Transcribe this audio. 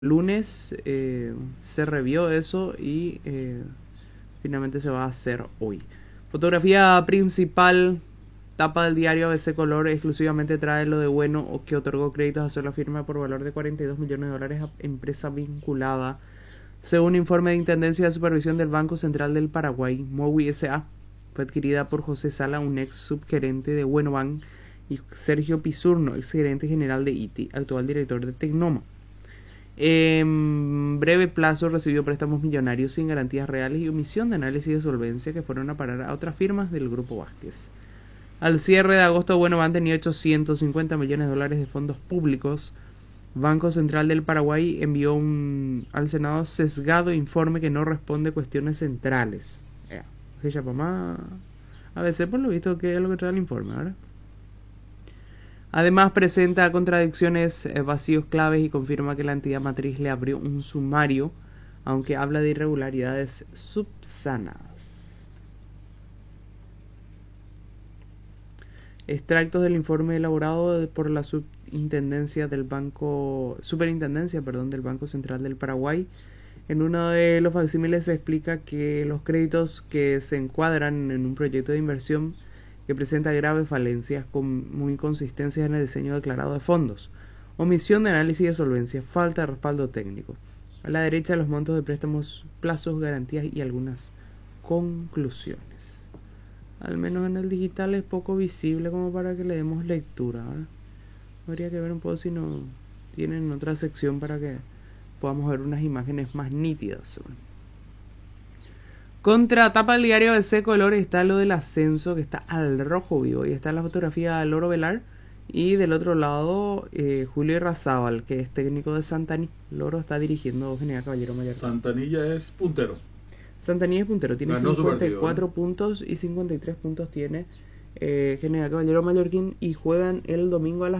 lunes se revió eso y finalmente se va a hacer hoy. Fotografía principal, tapa del diario ABC Color, exclusivamente trae lo de bueno o que otorgó créditos a sola firma por valor de 42 millones de dólares a empresa vinculada. Según informe de Intendencia de Supervisión del Banco Central del Paraguay, MOWI S.A. fue adquirida por José Sala, un ex subgerente de Buenobank, y Sergio Pizurno, ex gerente general de ITI, actual director de Tecnoma. En breve plazo recibió préstamos millonarios sin garantías reales y omisión de análisis de solvencia que fueron a parar a otras firmas del Grupo Vázquez. Al cierre de agosto, Buenobank tenía 850 millones de dólares de fondos públicos. Banco Central del Paraguay envió al Senado sesgado informe que no responde a cuestiones centrales. A veces por lo visto que es lo que trae el informe, ¿verdad? Además presenta contradicciones, vacíos claves y confirma que la entidad matriz le abrió un sumario, aunque habla de irregularidades subsanadas. Extractos del informe elaborado por la Superintendencia del Banco Central del Paraguay. En uno de los facsímiles se explica que los créditos que se encuadran en un proyecto de inversión que presenta graves falencias como inconsistencias en el diseño declarado de fondos, omisión de análisis de solvencia, falta de respaldo técnico. A la derecha los montos de préstamos, plazos, garantías y algunas conclusiones. Al menos en el digital es poco visible como para que le demos lectura, ¿verdad? Habría que ver un poco si no tienen otra sección para que podamos ver unas imágenes más nítidas, ¿verdad? Contra tapa del diario ABC Color está lo del ascenso, que está al rojo vivo, y está la fotografía de Loro Velar, y del otro lado Julio Irrazábal, que es técnico de Santaní. Loro está dirigiendo General Caballero Mallorquín. Santanilla es puntero. Santaní es puntero, tiene 54 puntos y 53 puntos tiene General Caballero Mallorquín, y juegan el domingo a las